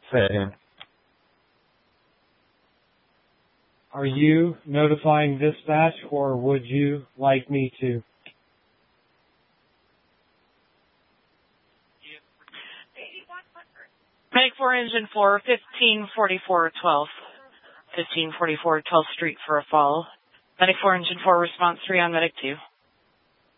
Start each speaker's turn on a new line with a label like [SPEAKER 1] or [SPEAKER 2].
[SPEAKER 1] Say,
[SPEAKER 2] Are you notifying dispatch, or would you like me to?
[SPEAKER 3] Medic 4 Engine 4, 1544 12th. 1544 12th Street for a fall. Medic 4 Engine 4, response 3 on Medic 2.